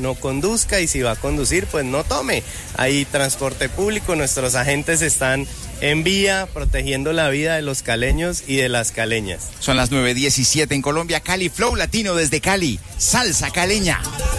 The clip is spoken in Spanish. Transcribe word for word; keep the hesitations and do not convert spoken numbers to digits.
no conduzca, y si va a conducir, pues no tome. Hay transporte público, nuestros agentes están en vía protegiendo la vida de los caleños y de las caleñas. Son las nueve diecisiete en Colombia. Cali Flow Latino desde Cali. Salsa caleña.